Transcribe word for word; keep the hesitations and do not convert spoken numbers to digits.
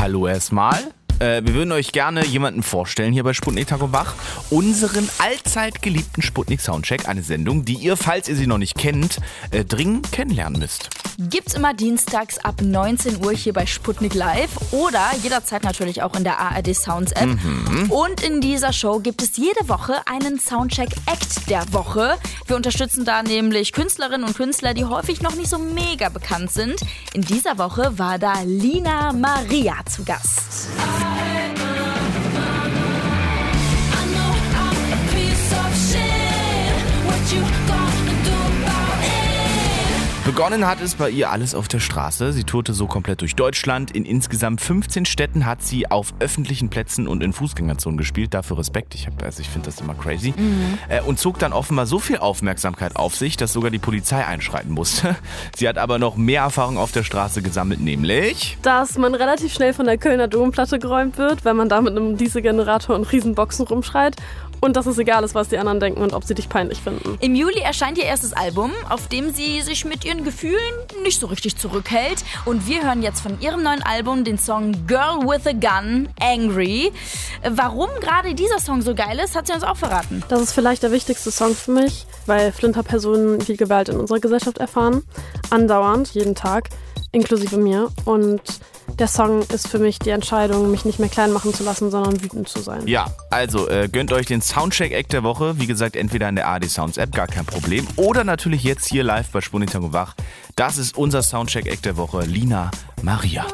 hallo erstmal. Äh, wir würden euch gerne jemanden vorstellen hier bei Sputnik Tag und Wach. Unseren allzeit geliebten Sputnik Soundcheck. Eine Sendung, die ihr, falls ihr sie noch nicht kennt, äh, dringend kennenlernen müsst. Gibt's immer dienstags ab neunzehn Uhr hier bei Sputnik Live oder jederzeit natürlich auch in der A R D Sounds App. Mhm. Und in dieser Show gibt es jede Woche einen Soundcheck-Act der Woche. Wir unterstützen da nämlich Künstlerinnen und Künstler, die häufig noch nicht so mega bekannt sind. In dieser Woche war da Lina Maria zu Gast. Begonnen hat es bei ihr alles auf der Straße. Sie tourte so komplett durch Deutschland. In insgesamt fünfzehn Städten hat sie auf öffentlichen Plätzen und in Fußgängerzonen gespielt. Dafür Respekt. Ich, hab, also ich finde das immer crazy. Mhm. Äh, und zog dann offenbar so viel Aufmerksamkeit auf sich, dass sogar die Polizei einschreiten musste. Sie hat aber noch mehr Erfahrung auf der Straße gesammelt, nämlich... Dass man relativ schnell von der Kölner Domplatte geräumt wird, wenn man da mit einem Dieselgenerator und Riesenboxen rumschreit. Und dass es egal ist, was die anderen denken und ob sie dich peinlich finden. Im Juli erscheint ihr erstes Album, auf dem sie sich mit ihren Gefühlen nicht so richtig zurückhält. Und wir hören jetzt von ihrem neuen Album den Song Girl with a Gun, Angry. Warum gerade dieser Song so geil ist, hat sie uns auch verraten. Das ist vielleicht der wichtigste Song für mich, weil Flinterpersonen viel Gewalt in unserer Gesellschaft erfahren. Andauernd, jeden Tag, inklusive mir. Und der Song ist für mich die Entscheidung, mich nicht mehr klein machen zu lassen, sondern wütend zu sein. Ja, also äh, gönnt euch den Soundcheck-Act der Woche. Wie gesagt, entweder in der A R D Sounds App, gar kein Problem. Oder natürlich jetzt hier live bei Sputnik Tag und Wach. Das ist unser Soundcheck-Act der Woche, Lina Maria.